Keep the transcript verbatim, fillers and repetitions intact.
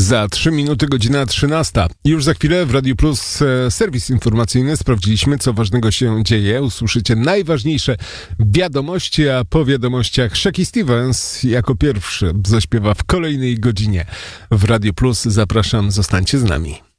Za trzy minuty godzina trzynasta. Już za chwilę w Radio Plus e, serwis informacyjny. Sprawdziliśmy, co ważnego się dzieje. Usłyszycie najważniejsze wiadomości, a po wiadomościach Shaki Stevens jako pierwszy zaśpiewa w kolejnej godzinie w Radio Plus. Zapraszam, zostańcie z nami.